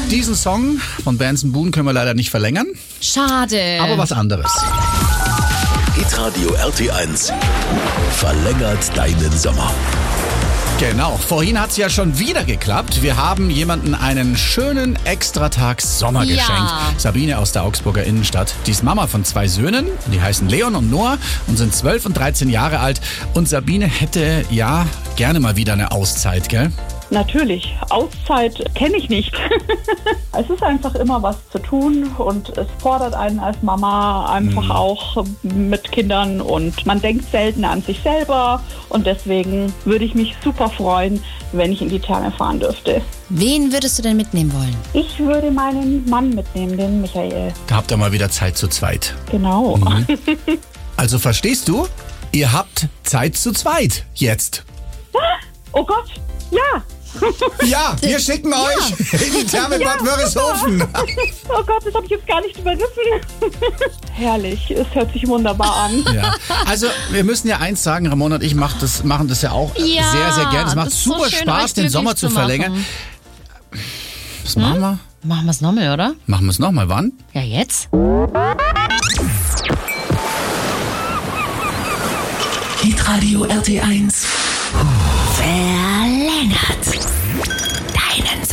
Diesen Song von Benson Boone können wir leider nicht verlängern. Schade. Aber was anderes. Hitradio RT1 verlängert deinen Sommer. Genau, vorhin hat es ja schon wieder geklappt. Wir haben jemanden einen schönen Extratag Sommer geschenkt. Sabine aus der Augsburger Innenstadt. Die ist Mama von 2 Söhnen, die heißen Leon und Noah und sind 12 und 13 Jahre alt. Und Sabine hätte ja gerne mal wieder eine Auszeit, gell? Natürlich, Auszeit kenne ich nicht. Es ist einfach immer was zu tun und es fordert einen als Mama einfach auch mit Kindern und man denkt selten an sich selber und deswegen würde ich mich super freuen, wenn ich in die Therme fahren dürfte. Wen würdest du denn mitnehmen wollen? Ich würde meinen Mann mitnehmen, den Michael. Da habt ihr mal wieder Zeit zu zweit. Genau. Also verstehst du? Ihr habt Zeit zu zweit jetzt. Oh Gott, ja. Ja, wir schicken euch in die Therme Bad Wörishofen. Oh Gott, das habe ich jetzt gar nicht überrissen. Herrlich, es hört sich wunderbar an. Ja. Also wir müssen ja eins sagen, Ramona und ich machen das ja auch sehr, sehr gerne. Es macht das ist so super schön, Spaß, euch den Sommer zu glücklich zu verlängern. machen. Was machen wir? Machen wir es nochmal, oder? Machen wir es nochmal. Wann? Ja, jetzt? Hitradio RT1 Verlängert.